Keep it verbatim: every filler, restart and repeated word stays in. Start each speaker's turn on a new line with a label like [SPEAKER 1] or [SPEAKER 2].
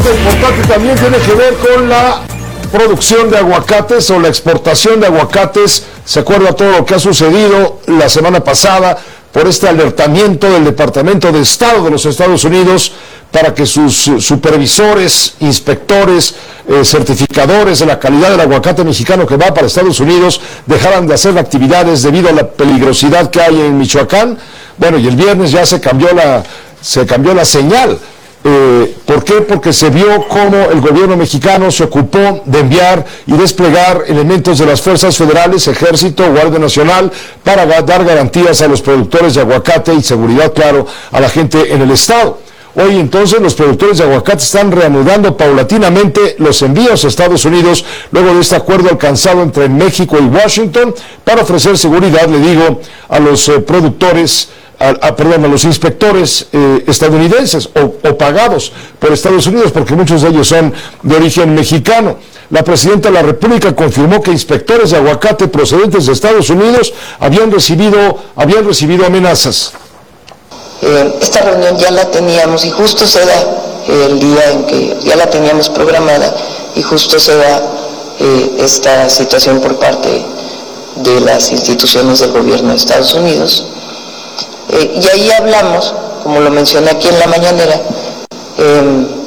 [SPEAKER 1] Importante también tiene que ver con la producción de aguacates o la exportación de aguacates. Se acuerda todo lo que ha sucedido la semana pasada por este alertamiento del Departamento de Estado de los Estados Unidos para que sus supervisores, inspectores, eh, certificadores de la calidad del aguacate mexicano que va para Estados Unidos dejaran de hacer actividades debido a la peligrosidad que hay en Michoacán. Bueno, y el viernes ya se cambió la, se cambió la señal. Eh, ¿Por qué? Porque se vio cómo el gobierno mexicano se ocupó de enviar y desplegar elementos de las fuerzas federales, Ejército, Guardia Nacional, para dar garantías a los productores de aguacate y seguridad, claro, a la gente en el estado. Hoy entonces los productores de aguacate están reanudando paulatinamente los envíos a Estados Unidos luego de este acuerdo alcanzado entre México y Washington para ofrecer seguridad, le digo, a los eh, productores A, a, perdón, a los inspectores eh, estadounidenses o, o pagados por Estados Unidos, porque muchos de ellos son de origen mexicano. La presidenta de la República confirmó que inspectores de aguacate procedentes de Estados Unidos habían recibido, habían recibido amenazas.
[SPEAKER 2] Eh, esta reunión ya la teníamos y justo se da eh, el día en que ya la teníamos programada y justo se da eh, esta situación por parte de las instituciones del gobierno de Estados Unidos. Eh, y ahí hablamos, como lo mencioné aquí en la mañanera, eh,